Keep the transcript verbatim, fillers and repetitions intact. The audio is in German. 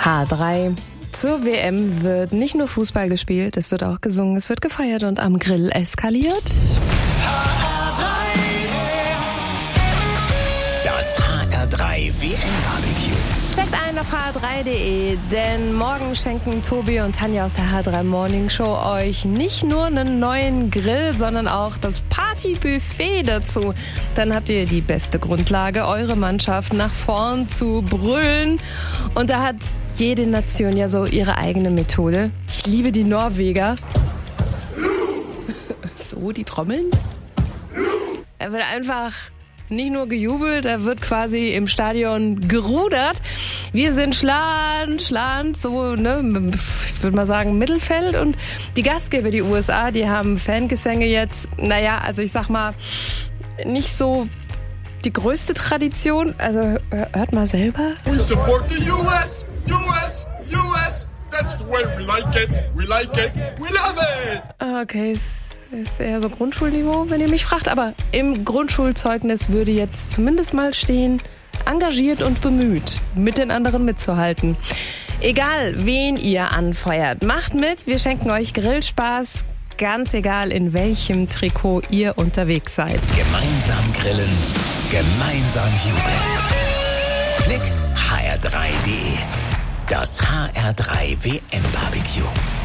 H drei. Zur W M wird nicht nur Fußball gespielt, es wird auch gesungen, es wird gefeiert und am Grill eskaliert. Das H R drei W M-Barbecue. Checkt ein auf h drei punkt de, denn morgen schenken Tobi und Tanja aus der H drei Morning Show euch nicht nur einen neuen Grill, sondern auch das Partybuffet dazu. Dann habt ihr die beste Grundlage, eure Mannschaft nach vorn zu brüllen. Und da hat jede Nation ja so ihre eigene Methode. Ich liebe die Norweger. So, die Trommeln. Er wird einfach nicht nur gejubelt, da wird quasi im Stadion gerudert. Wir sind Schland, Schland, so, ne, ich würde mal sagen Mittelfeld. Und die Gastgeber, die U S A, die haben Fangesänge jetzt, naja, also ich sag mal, nicht so die größte Tradition. Also hört mal selber. We support the U S, U S, U S. That's the way we like it, we like it, we love it. Okay, ist eher so Grundschulniveau, wenn ihr mich fragt. Aber im Grundschulzeugnis würde jetzt zumindest mal stehen, engagiert und bemüht, mit den anderen mitzuhalten. Egal, wen ihr anfeuert, macht mit. Wir schenken euch Grillspaß, ganz egal, in welchem Trikot ihr unterwegs seid. Gemeinsam grillen, gemeinsam jubeln. Klick h r drei punkt de. Das H R drei W M-Barbecue.